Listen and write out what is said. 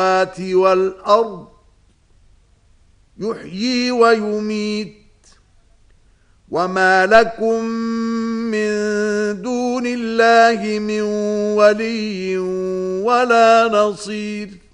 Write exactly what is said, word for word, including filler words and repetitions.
والأرض يحيي ويميت وما لكم من دون الله من ولي ولا نصير